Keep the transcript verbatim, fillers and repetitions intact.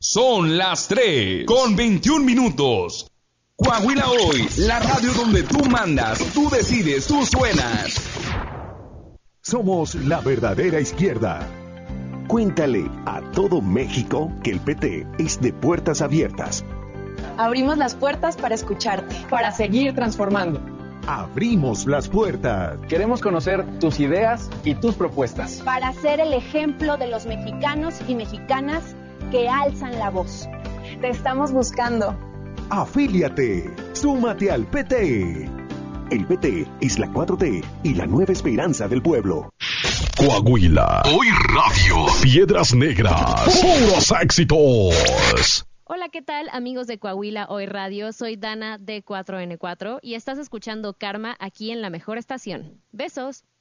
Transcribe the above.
Son las tres con veintiún minutos. Coahuila Hoy, la radio donde tú mandas, tú decides, tú suenas. Somos la verdadera izquierda. Cuéntale a todo México que el P T es de puertas abiertas. Abrimos las puertas para escucharte, para seguir transformando. Abrimos las puertas. Queremos conocer tus ideas y tus propuestas. Para ser el ejemplo de los mexicanos y mexicanas que alzan la voz. Te estamos buscando. Afíliate, súmate al P T. El P T es la cuatro T y la nueva esperanza del pueblo. Coahuila Hoy Radio. Piedras Negras. Puros éxitos. Hola, ¿qué tal, amigos de Coahuila Hoy Radio? Soy Dana de cuatro ene cuatro y estás escuchando Karma aquí en la mejor estación. Besos.